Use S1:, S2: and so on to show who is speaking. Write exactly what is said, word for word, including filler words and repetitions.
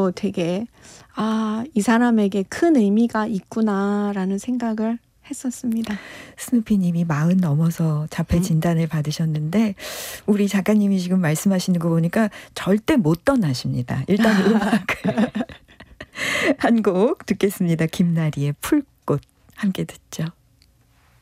S1: 저도 되게 아, 이 사람에게 큰 의미가 있구나라는 생각을 했었습니다.
S2: 스누피님이 마흔 넘어서 자폐 진단을 받으셨는데 우리 작가님이 지금 말씀하시는 거 보니까 절대 못 떠나십니다. 일단 음악을 한 곡 듣겠습니다. 김나리의 풀꽃 함께 듣죠.